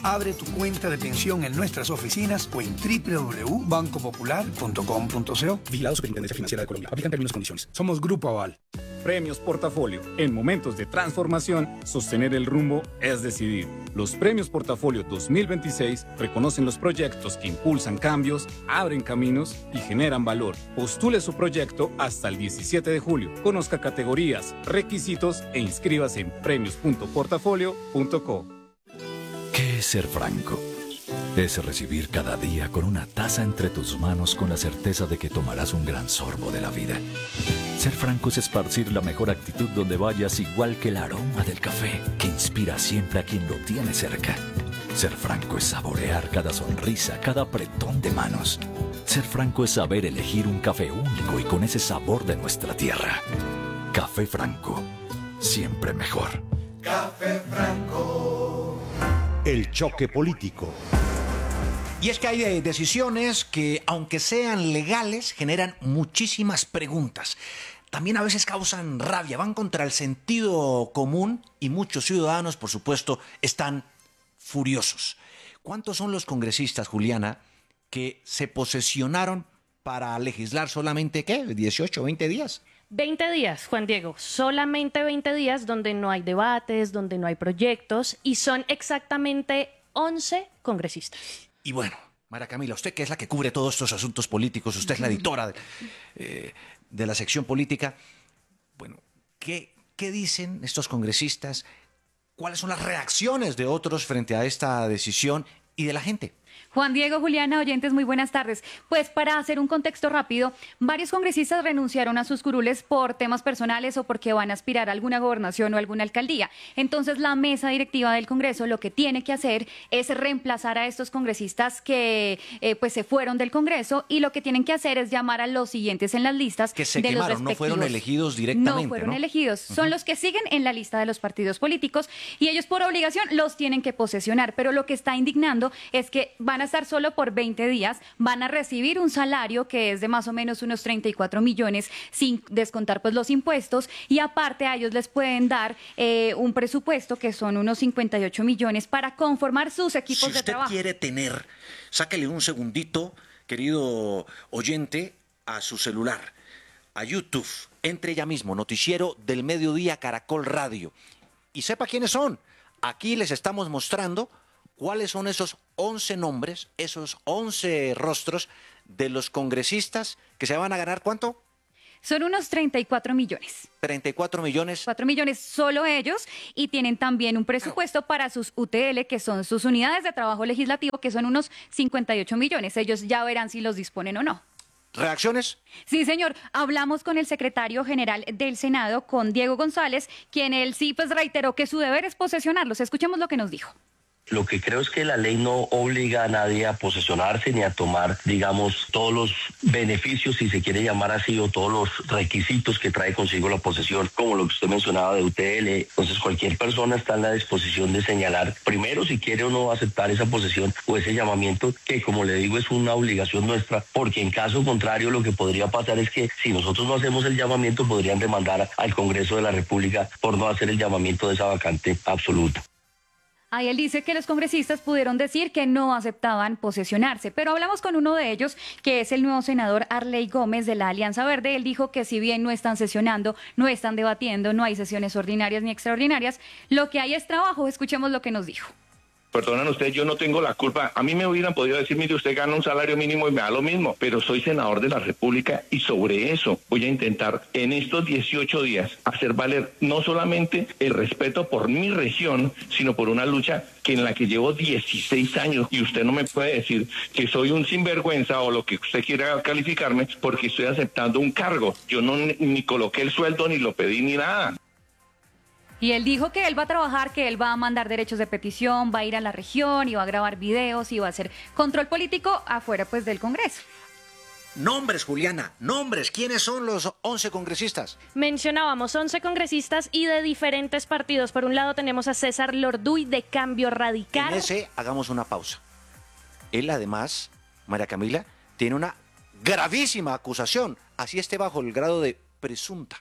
Abre tu cuenta de pensión en nuestras oficinas o en www.bancopopular.com.co. Vigilado Superintendencia Financiera de Colombia. Aplican términos y condiciones. Somos Grupo Aval. Premios Portafolio. En momentos de transformación, sostener el rumbo es decidir. Los Premios Portafolio 2026 reconocen los proyectos que impulsan cambios, abren caminos y generan valor. Postule su proyecto hasta el 17 de julio. Conozca categorías, requisitos e inscríbase en premios.portafolio.co. ¿Qué es ser franco? Es recibir cada día con una taza entre tus manos con la certeza de que tomarás un gran sorbo de la vida. Ser franco es esparcir la mejor actitud donde vayas, igual que el aroma del café que inspira siempre a quien lo tiene cerca. Ser franco es saborear cada sonrisa, cada apretón de manos. Ser franco es saber elegir un café único y con ese sabor de nuestra tierra. Café Franco, siempre mejor. Café Franco. El choque político. Y es que hay decisiones que, aunque sean legales, generan muchísimas preguntas. También a veces causan rabia, van contra el sentido común y muchos ciudadanos, por supuesto, están furiosos. ¿Cuántos son los congresistas, Juliana, que se posesionaron para legislar solamente, ¿qué? ¿18, 20 días? 20 días, Juan Diego, solamente 20 días donde no hay debates, donde no hay proyectos y son exactamente 11 congresistas. Y bueno, María Camila, usted que es la que cubre todos estos asuntos políticos, usted es la editora de la sección política, bueno, ¿qué dicen estos congresistas? ¿Cuáles son las reacciones de otros frente a esta decisión y de la gente? Juan Diego, Juliana, oyentes, muy buenas tardes. Pues para hacer un contexto rápido, varios congresistas renunciaron a sus curules por temas personales o porque van a aspirar a alguna gobernación o alguna alcaldía. Entonces la mesa directiva del Congreso lo que tiene que hacer es reemplazar a estos congresistas que pues se fueron del Congreso, y lo que tienen que hacer es llamar a los siguientes en las listas. Que se de quemaron, los no fueron elegidos directamente. No fueron elegidos, son los que siguen en la lista de los partidos políticos y ellos por obligación los tienen que posesionar. Pero lo que está indignando es que van a estar solo por 20 días, van a recibir un salario que es de más o menos unos 34 millones sin descontar pues los impuestos, y aparte a ellos les pueden dar un presupuesto que son unos 58 millones para conformar sus equipos de trabajo. Si usted quiere tener, sáquele un segundito, querido oyente, a su celular, a YouTube, entre ya mismo, Noticiero del Mediodía Caracol Radio, y sepa quiénes son. Aquí les estamos mostrando cuáles son esos 11 nombres, esos 11 rostros de los congresistas que se van a ganar, ¿cuánto? Son unos 34 millones. 34 millones. 4 millones solo ellos, y tienen también un presupuesto para sus UTL, que son sus unidades de trabajo legislativo, que son unos 58 millones. Ellos ya verán si los disponen o no. ¿Reacciones? Sí, señor. Hablamos con el secretario general del Senado, con Diego González, quien él sí pues reiteró que su deber es posesionarlos. Escuchemos lo que nos dijo. Lo que creo es que la ley no obliga a nadie a posesionarse ni a tomar, digamos, todos los beneficios, si se quiere llamar así, o todos los requisitos que trae consigo la posesión, como lo que usted mencionaba de UTL. Entonces cualquier persona está en la disposición de señalar primero si quiere o no aceptar esa posesión o ese llamamiento, que como le digo es una obligación nuestra, porque en caso contrario lo que podría pasar es que si nosotros no hacemos el llamamiento podrían demandar al Congreso de la República por no hacer el llamamiento de esa vacante absoluta. Ahí él dice que los congresistas pudieron decir que no aceptaban posesionarse, pero hablamos con uno de ellos, que es el nuevo senador Arley Gómez de la Alianza Verde. Él dijo que si bien no están sesionando, no están debatiendo, no hay sesiones ordinarias ni extraordinarias, lo que hay es trabajo. Escuchemos lo que nos dijo. Perdonan ustedes, yo no tengo la culpa. A mí me hubieran podido decir, mire, usted gana un salario mínimo y me da lo mismo, pero soy senador de la República y sobre eso voy a intentar en estos 18 días hacer valer no solamente el respeto por mi región, sino por una lucha en la que llevo 16 años, y usted no me puede decir que soy un sinvergüenza o lo que usted quiera calificarme porque estoy aceptando un cargo. Yo no ni coloqué el sueldo, ni lo pedí, ni nada. Y él dijo que él va a trabajar, que él va a mandar derechos de petición, va a ir a la región y va a grabar videos y va a hacer control político afuera pues del Congreso. Nombres, Juliana, nombres. ¿Quiénes son los 11 congresistas? Mencionábamos 11 congresistas y de diferentes partidos. Por un lado tenemos a César Lorduy de Cambio Radical. En ese, hagamos una pausa. Él además, María Camila, tiene una gravísima acusación, así esté bajo el grado de presunta.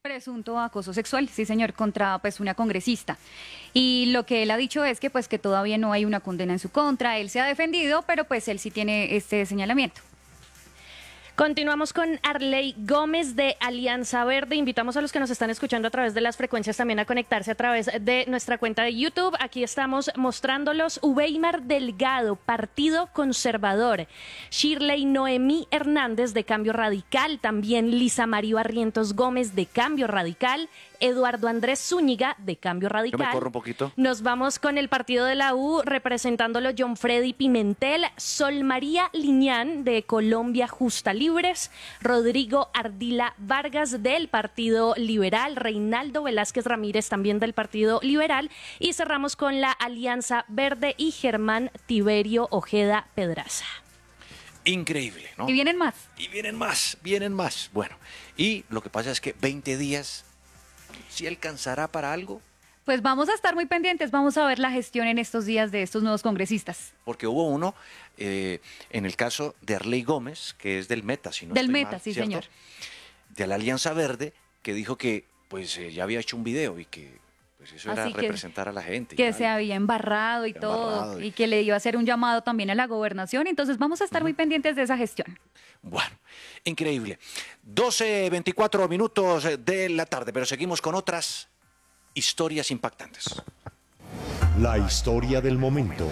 Presunto acoso sexual, sí señor, contra pues una congresista. Y lo que él ha dicho es que pues que todavía no hay una condena en su contra, él se ha defendido, pero pues él sí tiene este señalamiento. Continuamos con Arley Gómez de Alianza Verde. Invitamos a los que nos están escuchando a través de las frecuencias también a conectarse a través de nuestra cuenta de YouTube. Aquí estamos mostrándolos. Uweimar Delgado, Partido Conservador. Shirley Noemí Hernández de Cambio Radical. También Lisa María Barrientos Gómez de Cambio Radical. Eduardo Andrés Zúñiga de Cambio Radical. Yo me corro un poquito. Nos vamos con el partido de la U, representándolo John Freddy Pimentel, Sol María Liñán de Colombia Justa Libres, Rodrigo Ardila Vargas del Partido Liberal, Reinaldo Velázquez Ramírez también del Partido Liberal, y cerramos con la Alianza Verde y Germán Tiberio Ojeda Pedraza. Increíble, ¿no? Y vienen más. Y vienen más. Bueno, y lo que pasa es que 20 días, ¿sí alcanzará para algo? Pues vamos a estar muy pendientes, vamos a ver la gestión en estos días de estos nuevos congresistas. Porque hubo uno, en el caso de Arley Gómez, que es del Meta, si no Del estoy Meta, mal, sí, ¿cierto? señor. De la Alianza Verde, que dijo que pues ya había hecho un video y que pues eso era Así que- representar a la gente. Que se había embarrado y todo, y que le iba a hacer un llamado también a la gobernación, entonces vamos a estar muy pendientes de esa gestión. Bueno, increíble. 12:24 minutos de la tarde, pero seguimos con otras historias impactantes. La historia del momento.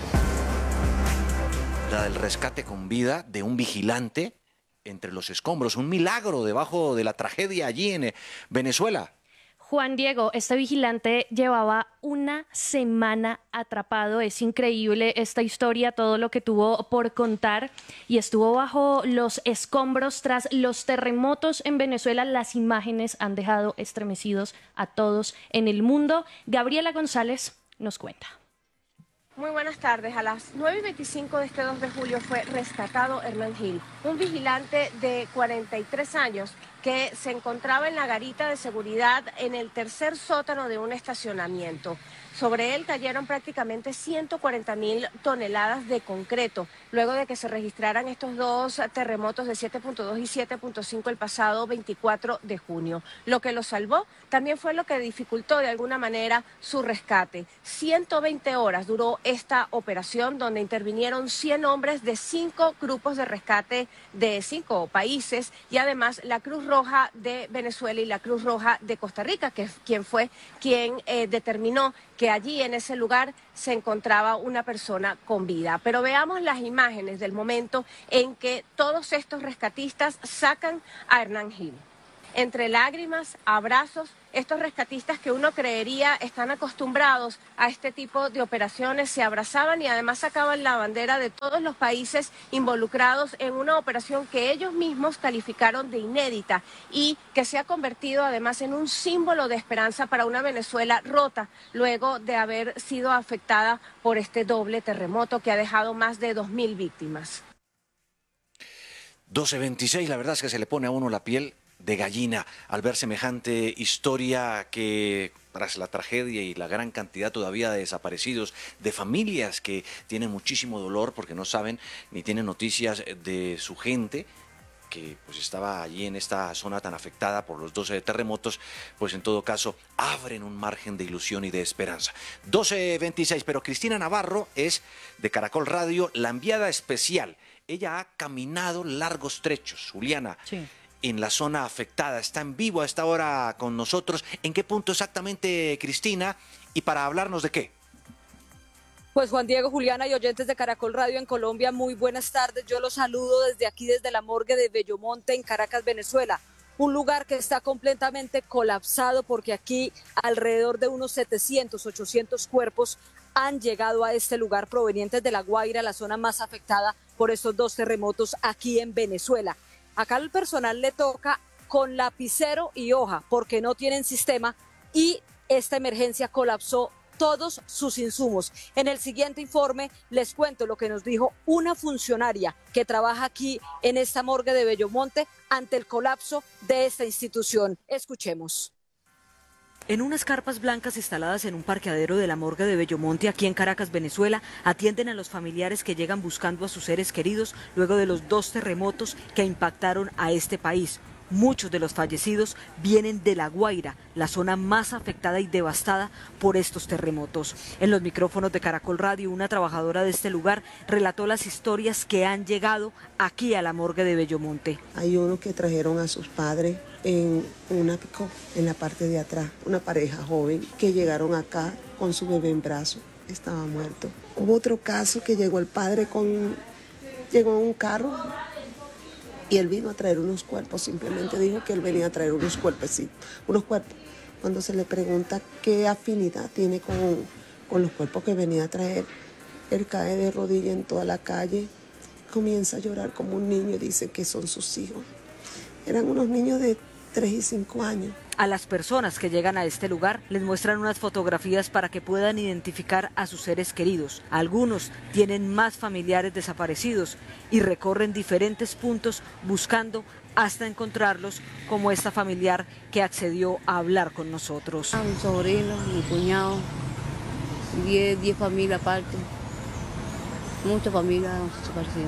La del rescate con vida de un vigilante entre los escombros, un milagro debajo de la tragedia allí en Venezuela. Juan Diego, este vigilante llevaba una semana atrapado. Es increíble esta historia, todo lo que tuvo por contar, y estuvo bajo los escombros tras los terremotos en Venezuela. Las imágenes han dejado estremecidos a todos en el mundo. Gabriela González nos cuenta. Muy buenas tardes. A las 9:25 de este 2 de julio fue rescatado Hernán Gil, un vigilante de 43 años que se encontraba en la garita de seguridad en el tercer sótano de un estacionamiento. Sobre él cayeron prácticamente 140.000 toneladas de concreto, luego de que se registraran estos dos terremotos de 7.2 y 7.5 el pasado 24 de junio. Lo que lo salvó también fue lo que dificultó de alguna manera su rescate. 120 horas duró esta operación, donde intervinieron 100 hombres de 5 grupos de rescate de 5 países, y además la Cruz Roja de Venezuela y la Cruz Roja de Costa Rica, que fue quien determinó que allí en ese lugar se encontraba una persona con vida. Pero veamos las imágenes del momento en que todos estos rescatistas sacan a Hernán Gil. Entre lágrimas, abrazos, estos rescatistas que uno creería están acostumbrados a este tipo de operaciones se abrazaban y además sacaban la bandera de todos los países involucrados en una operación que ellos mismos calificaron de inédita y que se ha convertido además en un símbolo de esperanza para una Venezuela rota luego de haber sido afectada por este doble terremoto que ha dejado más de 2.000 víctimas. 12:26, la verdad es que se le pone a uno la piel de gallina al ver semejante historia que tras la tragedia y la gran cantidad todavía de desaparecidos, de familias que tienen muchísimo dolor porque no saben ni tienen noticias de su gente que pues estaba allí en esta zona tan afectada por los 12 terremotos, pues en todo caso abren un margen de ilusión y de esperanza. 12:26, pero Cristina Navarro es de Caracol Radio, la enviada especial. Ella ha caminado largos trechos, Juliana. Sí. En la zona afectada. Está en vivo a esta hora con nosotros. ¿En qué punto exactamente, Cristina? ¿Y para hablarnos de qué? Pues Juan Diego, Juliana y oyentes de Caracol Radio en Colombia, muy buenas tardes. Yo los saludo desde aquí, desde la morgue de Bellomonte en Caracas, Venezuela. Un lugar que está completamente colapsado porque aquí alrededor de unos 700, 800 cuerpos han llegado a este lugar provenientes de La Guaira, la zona más afectada por estos dos terremotos aquí en Venezuela. Acá al personal le toca con lapicero y hoja porque no tienen sistema y esta emergencia colapsó todos sus insumos. En el siguiente informe les cuento lo que nos dijo una funcionaria que trabaja aquí en esta morgue de Bellomonte ante el colapso de esta institución. Escuchemos. En unas carpas blancas instaladas en un parqueadero de la morgue de Bellomonte, aquí en Caracas, Venezuela, atienden a los familiares que llegan buscando a sus seres queridos luego de los dos terremotos que impactaron a este país. Muchos de los fallecidos vienen de La Guaira, la zona más afectada y devastada por estos terremotos. En los micrófonos de Caracol Radio, una trabajadora de este lugar relató las historias que han llegado aquí a la morgue de Bellomonte. Hay unos que trajeron a sus padres en una pick-up en la parte de atrás, una pareja joven que llegaron acá con su bebé en brazos, estaba muerto. Hubo otro caso que llegó el padre llegó en un carro y él vino a traer unos cuerpos, simplemente dijo que él venía a traer unos cuerpos, sí, unos cuerpos. Cuando se le pregunta qué afinidad tiene con los cuerpos que venía a traer, él cae de rodilla en toda la calle, comienza a llorar como un niño, dice que son sus hijos. Eran unos niños de 3 y 5 años. A las personas que llegan a este lugar les muestran unas fotografías para que puedan identificar a sus seres queridos. Algunos tienen más familiares desaparecidos y recorren diferentes puntos buscando hasta encontrarlos, como esta familiar que accedió a hablar con nosotros. Mi sobrino, mi cuñado, 10 familias aparte, muchas familias desaparecidas.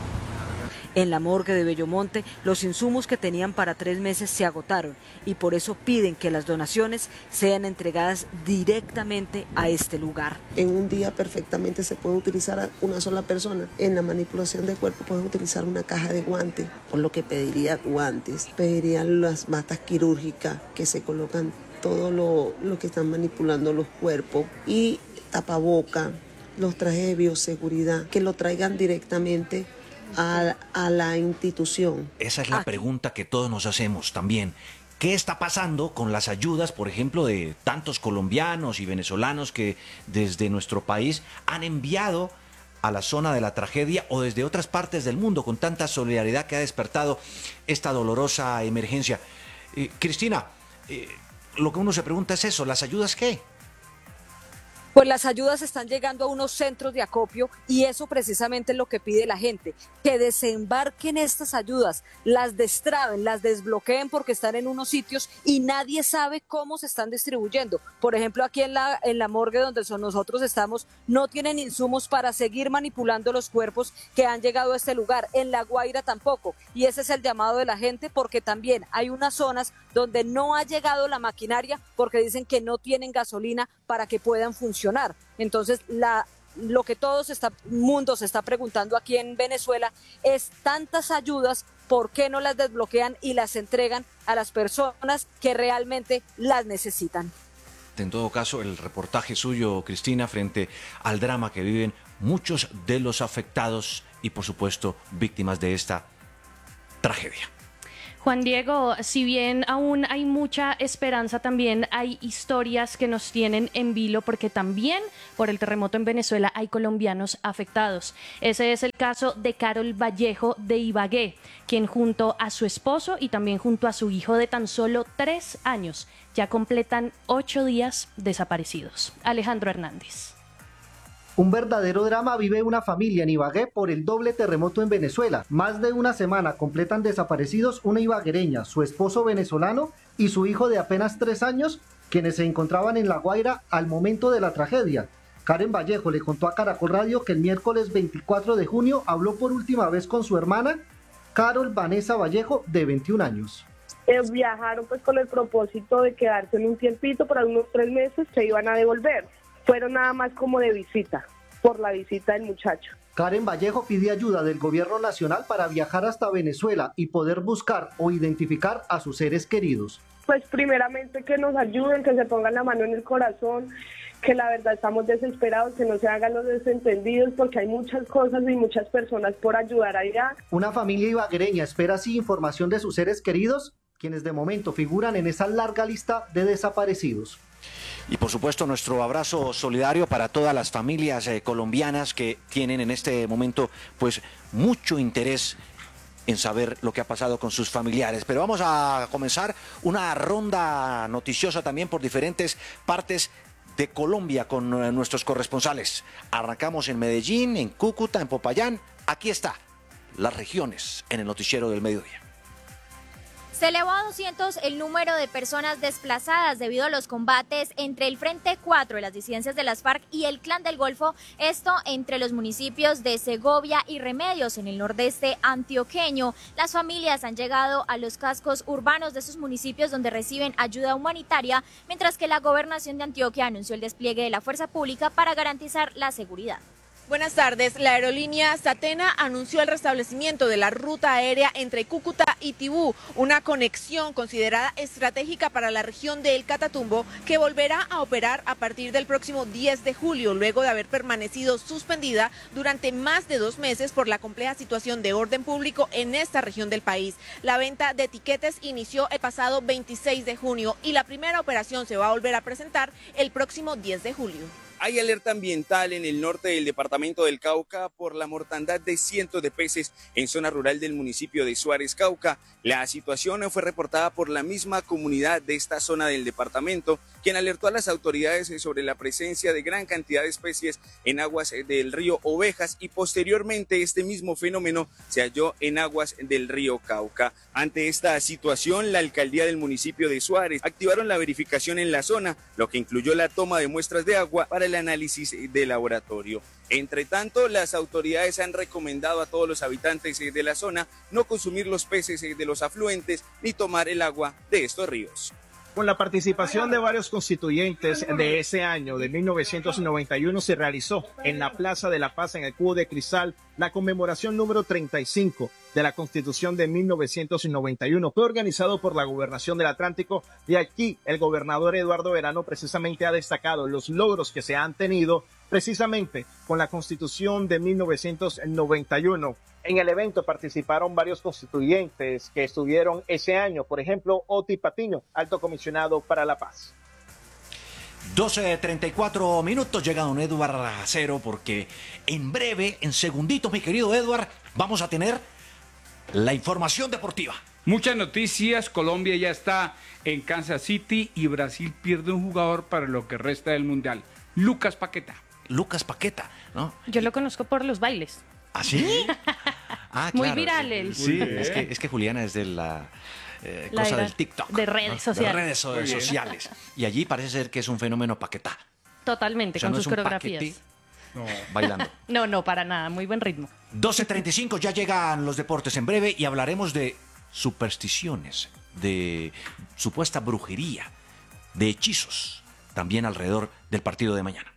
En la morgue de Bellomonte, los insumos que tenían para 3 meses se agotaron y por eso piden que las donaciones sean entregadas directamente a este lugar. En un día perfectamente se puede utilizar a una sola persona. En la manipulación de cuerpo pueden utilizar una caja de guantes, por lo que pediría guantes, pedirían las batas quirúrgicas que se colocan todo lo que están manipulando los cuerpos y tapaboca, los trajes de bioseguridad, que lo traigan directamente a la institución. Esa es la pregunta que todos nos hacemos también. ¿Qué está pasando con las ayudas, por ejemplo, de tantos colombianos y venezolanos que desde nuestro país han enviado a la zona de la tragedia o desde otras partes del mundo con tanta solidaridad que ha despertado esta dolorosa emergencia? Cristina, lo que uno se pregunta es eso, ¿las ayudas qué? Pues las ayudas están llegando a unos centros de acopio y eso precisamente es lo que pide la gente, que desembarquen estas ayudas, las destraben, las desbloqueen porque están en unos sitios y nadie sabe cómo se están distribuyendo. Por ejemplo, aquí en la morgue donde nosotros estamos, no tienen insumos para seguir manipulando los cuerpos que han llegado a este lugar. En La Guaira tampoco. Y ese es el llamado de la gente porque también hay unas zonas donde no ha llegado la maquinaria porque dicen que no tienen gasolina para que puedan funcionar. Entonces, lo que todo mundo se está preguntando aquí en Venezuela es tantas ayudas, ¿por qué no las desbloquean y las entregan a las personas que realmente las necesitan? En todo caso, el reportaje suyo, Cristina, frente al drama que viven muchos de los afectados y, por supuesto, víctimas de esta tragedia. Juan Diego, si bien aún hay mucha esperanza, también hay historias que nos tienen en vilo porque también por el terremoto en Venezuela hay colombianos afectados. Ese es el caso de Carol Vallejo de Ibagué, quien junto a su esposo y también junto a su hijo de tan solo 3 años ya completan 8 días desaparecidos. Alejandro Hernández. Un verdadero drama vive una familia en Ibagué por el doble terremoto en Venezuela. Más de una semana completan desaparecidos una ibaguereña, su esposo venezolano y su hijo de apenas 3 años, quienes se encontraban en La Guaira al momento de la tragedia. Karen Vallejo le contó a Caracol Radio que el miércoles 24 de junio habló por última vez con su hermana, Carol Vanessa Vallejo, de 21 años. Viajaron pues con el propósito de quedarse en un tiempito, para unos 3 meses se iban a devolver. Fueron nada más como de visita, por la visita del muchacho. Karen Vallejo pide ayuda del gobierno nacional para viajar hasta Venezuela y poder buscar o identificar a sus seres queridos. Pues primeramente que nos ayuden, que se pongan la mano en el corazón, que la verdad estamos desesperados, que no se hagan los desentendidos porque hay muchas cosas y muchas personas por ayudar allá. Una familia ibaguereña espera así información de sus seres queridos, quienes de momento figuran en esa larga lista de desaparecidos. Y por supuesto nuestro abrazo solidario para todas las familias colombianas que tienen en este momento pues mucho interés en saber lo que ha pasado con sus familiares. Pero vamos a comenzar una ronda noticiosa también por diferentes partes de Colombia con nuestros corresponsales. Arrancamos en Medellín, en Cúcuta, en Popayán. Aquí está, las regiones en el noticiero del mediodía. Se elevó a 200 el número de personas desplazadas debido a los combates entre el Frente 4 de las disidencias de las FARC y el Clan del Golfo, esto entre los municipios de Segovia y Remedios en el nordeste antioqueño. Las familias han llegado a los cascos urbanos de esos municipios donde reciben ayuda humanitaria, mientras que la Gobernación de Antioquia anunció el despliegue de la fuerza pública para garantizar la seguridad. Buenas tardes. La aerolínea Satena anunció el restablecimiento de la ruta aérea entre Cúcuta y Tibú, una conexión considerada estratégica para la región de El Catatumbo, que volverá a operar a partir del próximo 10 de julio, luego de haber permanecido suspendida durante más de 2 meses por la compleja situación de orden público en esta región del país. La venta de tiquetes inició el pasado 26 de junio y la primera operación se va a volver a presentar el próximo 10 de julio. Hay alerta ambiental en el norte del departamento del Cauca por la mortandad de cientos de peces en zona rural del municipio de Suárez, Cauca. La situación fue reportada por la misma comunidad de esta zona del departamento, quien alertó a las autoridades sobre la presencia de gran cantidad de especies en aguas del río Ovejas, y posteriormente este mismo fenómeno se halló en aguas del río Cauca. Ante esta situación, la alcaldía del municipio de Suárez activaron la verificación en la zona, lo que incluyó la toma de muestras de agua para el análisis de laboratorio. Entre tanto, las autoridades han recomendado a todos los habitantes de la zona no consumir los peces de los afluentes ni tomar el agua de estos ríos. Con la participación de varios constituyentes de ese año, de 1991, se realizó en la Plaza de la Paz, en el Cubo de Cristal, la conmemoración número 35 de la Constitución de 1991. Fue organizado por la Gobernación del Atlántico, y aquí el gobernador Eduardo Verano precisamente ha destacado los logros que se han tenido precisamente con la Constitución de 1991. En el evento participaron varios constituyentes que estuvieron ese año, por ejemplo, Oti Patiño, alto comisionado para la paz. 12:34 minutos, llega don Edward Acero, porque en breve, en segunditos, mi querido Edward, vamos a tener la información deportiva. Muchas noticias. Colombia ya está en Kansas City y Brasil pierde un jugador para lo que resta del Mundial. Lucas Paqueta. Lucas Paqueta, ¿no? Yo lo conozco por los bailes. ¿Ah, sí? Ah, Muy claro. viral él. Sí, es que Juliana es de la cosa del TikTok. De redes sociales. De redes sociales. Y allí parece ser que es un fenómeno Paquetá. Totalmente, O sea, con no sus es un coreografías. paquetí, bailando. No, para nada. Muy buen ritmo. 12:35, ya llegan los deportes en breve y hablaremos de supersticiones, de supuesta brujería, de hechizos, también alrededor del partido de mañana.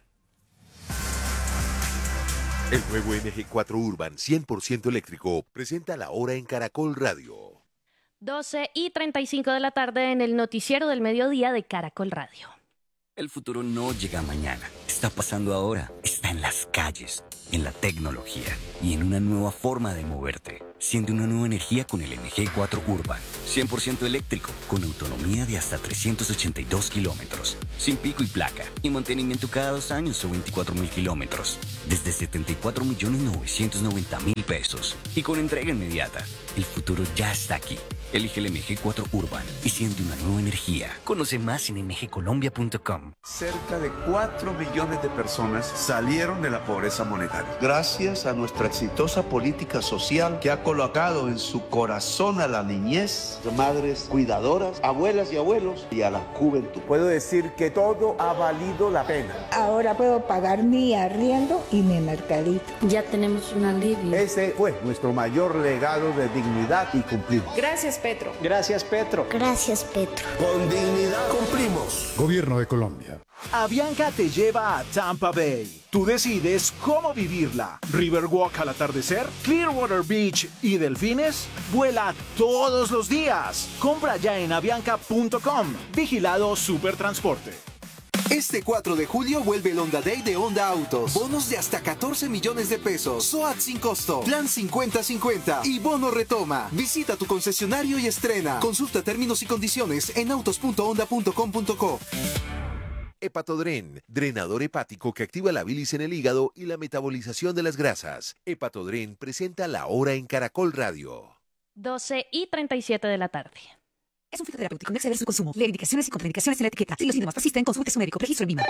El nuevo MG4 Urban 100% eléctrico presenta la hora en Caracol Radio. 12:35 de la tarde en el noticiero del mediodía de Caracol Radio. El futuro no llega mañana, está pasando ahora, está en las calles, en la tecnología y en una nueva forma de moverte. Siente una nueva energía con el MG4 Urban, 100% eléctrico, con autonomía de hasta 382 kilómetros, sin pico y placa, y mantenimiento cada 2 años o 24.000 kilómetros, desde 74.990.000 pesos, y con entrega inmediata. El futuro ya está aquí. Elige el MG4 Urban y siente una nueva energía. Conoce más en mgcolombia.com. Cerca de 4 millones de personas salieron de la pobreza monetaria, gracias a nuestra exitosa política social que ha colocado en su corazón a la niñez, madres cuidadoras, abuelas y abuelos, y a la juventud. Puedo decir que todo ha valido la pena. Ahora puedo pagar mi arriendo y mi mercadito. Ya tenemos un alivio. Ese fue nuestro mayor legado de dignidad y cumplimos. Gracias, Petro. Gracias, Petro. Gracias, Petro. Con dignidad cumplimos. Gobierno de Colombia. Avianca te lleva a Tampa Bay. Tú decides cómo vivirla. Riverwalk al atardecer, Clearwater Beach y delfines. Vuela todos los días. Compra ya en avianca.com. Vigilado Supertransporte. Este 4 de julio vuelve el Honda Day de Honda Autos. Bonos de hasta 14 millones de pesos. SOAT sin costo. Plan 50-50. Y bono retoma. Visita tu concesionario y estrena. Consulta términos y condiciones en autos.honda.com.co. Hepatodren, drenador hepático que activa la bilis en el hígado y la metabolización de las grasas. Hepatodren presenta la hora en Caracol Radio. 12:37 de la tarde. Es un fitoterapéutico, no exceder su consumo. Lee indicaciones y contraindicaciones en la etiqueta. Si los síntomas persisten, consulte a su médico. Registro en VIMA.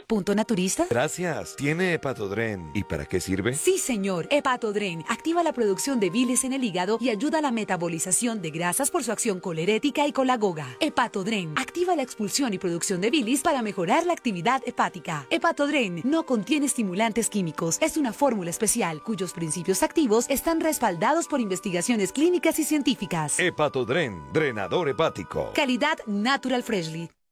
¿Punto naturista? Gracias. ¿Tiene Hepatodren? ¿Y para qué sirve? Sí, señor. Hepatodren activa la producción de bilis en el hígado y ayuda a la metabolización de grasas por su acción colerética y colagoga. Hepatodren activa la expulsión y producción de bilis para mejorar la actividad hepática. Hepatodren no contiene estimulantes químicos. Es una fórmula especial cuyos principios activos están respaldados por investigaciones clínicas y científicas. Hepatodren, drenador hepático. Calidad Natural Freshly.